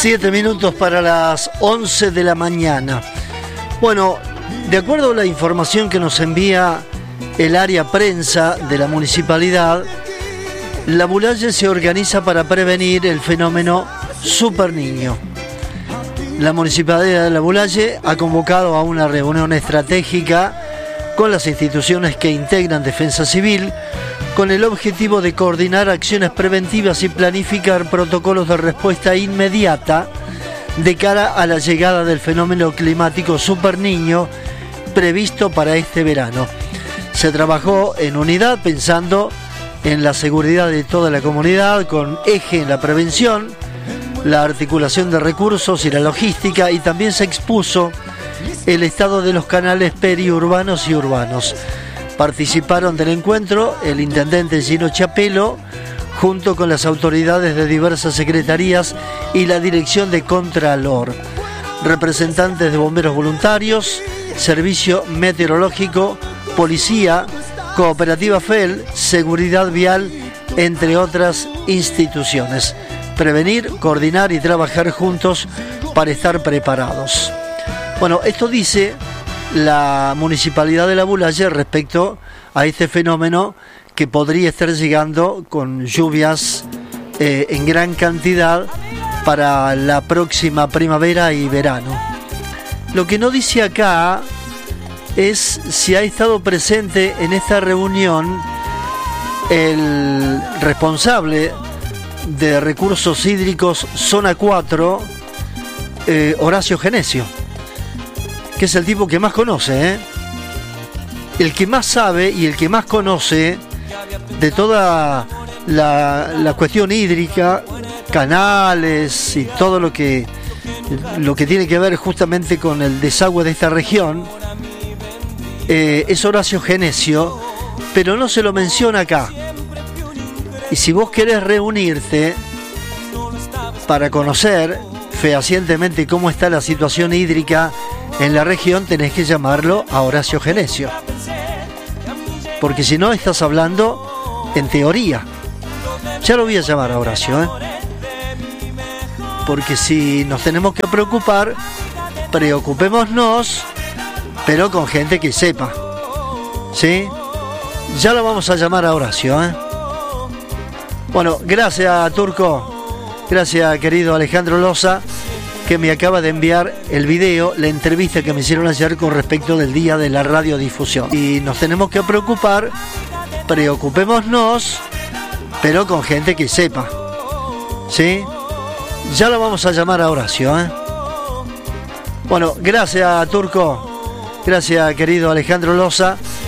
7 minutos para las 11 de la mañana. Bueno, de acuerdo a la información que nos envía el área prensa de la municipalidad, la Bulaye se organiza para prevenir el fenómeno Super Niño. La municipalidad de la Bulaye ha convocado a una reunión estratégica con las instituciones que integran Defensa Civil, con el objetivo de coordinar acciones preventivas y planificar protocolos de respuesta inmediata de cara a la llegada del fenómeno climático Super Niño previsto para este verano. Se trabajó en unidad pensando en la seguridad de toda la comunidad, con eje en la prevención, la articulación de recursos y la logística, y también se expuso el estado de los canales periurbanos y urbanos. Participaron del encuentro el intendente Gino Chapelo, junto con las autoridades de diversas secretarías y la dirección de Contralor, representantes de bomberos voluntarios, servicio meteorológico, policía, cooperativa FEL, seguridad vial, entre otras instituciones. Prevenir, coordinar y trabajar juntos para estar preparados. Bueno, esto dice la municipalidad de la Bulaye respecto a este fenómeno que podría estar llegando con lluvias en gran cantidad para la próxima primavera y verano. Lo que no dice acá es si ha estado presente en esta reunión el responsable de recursos hídricos Zona 4, Horacio Genesio, que es el tipo que más conoce, el que más sabe y el que más conoce de toda la cuestión hídrica, canales y todo lo que tiene que ver justamente con el desagüe de esta región. Es Horacio Genesio, pero no se lo menciona acá. Y si vos querés reunirte para conocer fehacientemente cómo está la situación hídrica en la región, tenés que llamarlo a Horacio Genesio, porque si no estás hablando en teoría. Ya lo voy a llamar a Horacio, porque si nos tenemos que preocupar, preocupémonos, pero con gente que sepa, ¿sí? Ya lo vamos a llamar a Horacio, Bueno, gracias, Turco. Gracias, querido Alejandro Loza, que me acaba de enviar el video, la entrevista que me hicieron ayer con respecto del día de la radiodifusión. Y nos tenemos que preocupar, preocupémonos, pero con gente que sepa, ¿sí? Ya lo vamos a llamar a Horacio, Bueno, gracias, Turco. Gracias, querido Alejandro Loza,